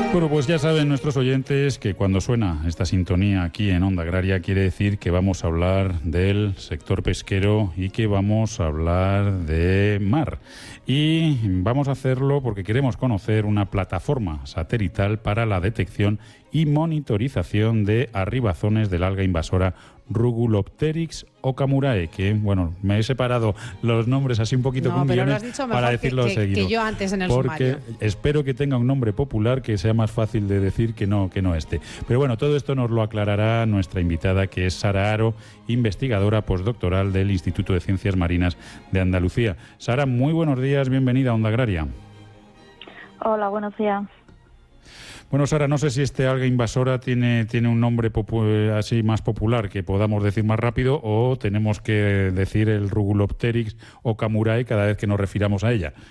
Bueno, pues ya saben nuestros oyentes que cuando suena esta sintonía aquí en Onda Agraria quiere decir que vamos a hablar del sector pesquero y que vamos a hablar de mar. Y vamos a hacerlo porque queremos conocer una plataforma satelital para la detección y monitorización de arribazones del alga invasora Rugulopteryx okamurae, que, bueno, me he separado los nombres así un poquito con guiones para decirlo seguido. Que yo antes en el porque sumario. Espero que tenga un nombre popular que sea más fácil de decir que no este. Pero bueno, todo esto nos lo aclarará nuestra invitada, que es Sara Haro, investigadora postdoctoral del Instituto de Ciencias Marinas de Andalucía. Sara, muy buenos días, bienvenida a Onda Agraria. Hola, buenos días. Bueno, Sara, no sé si este alga invasora tiene un nombre así más popular que podamos decir más rápido, o tenemos que decir el Rugulopteryx okamurae cada vez que nos refiramos a ella.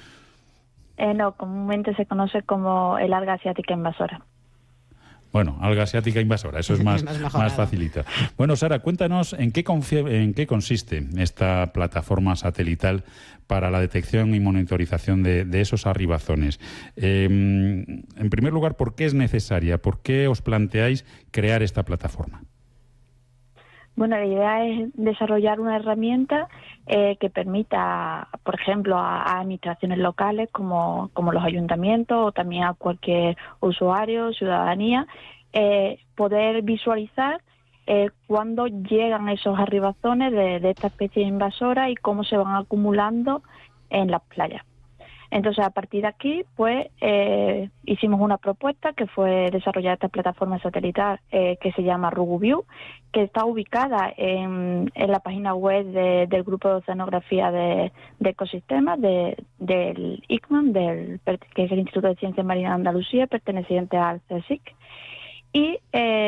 No, comúnmente se conoce como el alga asiática invasora. Bueno, alga asiática invasora, eso es más facilita. Bueno, Sara, cuéntanos en qué consiste esta plataforma satelital para la detección y monitorización de esos arribazones. En primer lugar, ¿por qué es necesaria? ¿Por qué os planteáis crear esta plataforma? Bueno, la idea es desarrollar una herramienta que permita, por ejemplo, a administraciones locales como los ayuntamientos, o también a cualquier usuario, ciudadanía, poder visualizar cuándo llegan esos arribazones de esta especie invasora y cómo se van acumulando en las playas. Entonces, a partir de aquí, pues, hicimos una propuesta que fue desarrollar esta plataforma satelital que se llama RuguView, que está ubicada en la página web del Grupo de Oceanografía de Ecosistemas del ICMAN, que es el Instituto de Ciencias Marinas de Andalucía, perteneciente al CSIC. Y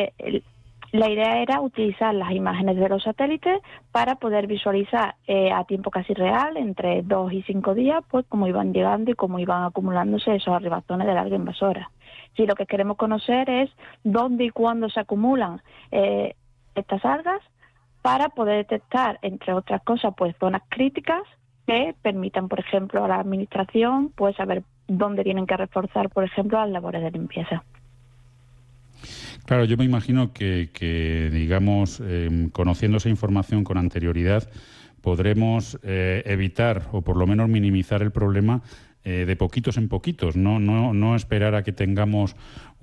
la idea era utilizar las imágenes de los satélites para poder visualizar a tiempo casi real, entre 2 y 5 días, pues cómo iban llegando y cómo iban acumulándose esos arribazones del alga invasora. Si lo que queremos conocer es dónde y cuándo se acumulan estas algas, para poder detectar, entre otras cosas, pues zonas críticas que permitan, por ejemplo, a la administración pues saber dónde tienen que reforzar, por ejemplo, las labores de limpieza. Claro, yo me imagino que digamos, conociendo esa información con anterioridad, podremos evitar o por lo menos minimizar el problema de poquitos en poquitos, no esperar a que tengamos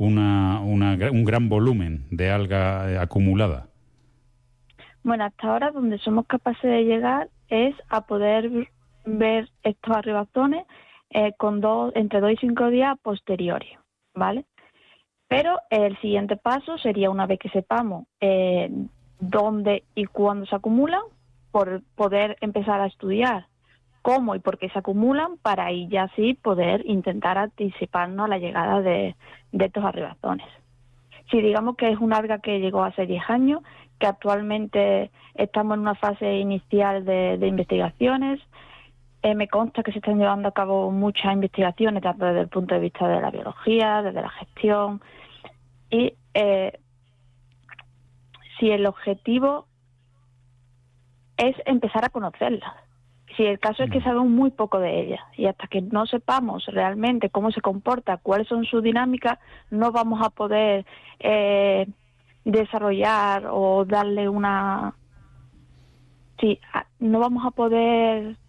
un gran volumen de alga acumulada. Bueno, hasta ahora donde somos capaces de llegar es a poder ver estos arribazones entre 2 y 5 días posteriores, ¿vale? Pero el siguiente paso sería, una vez que sepamos dónde y cuándo se acumulan, por poder empezar a estudiar cómo y por qué se acumulan, para ahí ya sí poder intentar anticiparnos a la llegada de estos arribazones. Si digamos que es un alga que llegó hace 10 años, que actualmente estamos en una fase inicial de investigaciones, me consta que se están llevando a cabo muchas investigaciones, tanto desde el punto de vista de la biología, desde la gestión, y si el objetivo es empezar a conocerlas. Si el caso es que sabemos muy poco de ellas, y hasta que no sepamos realmente cómo se comporta, cuáles son sus dinámicas, no vamos a poder desarrollar o darle no vamos a poder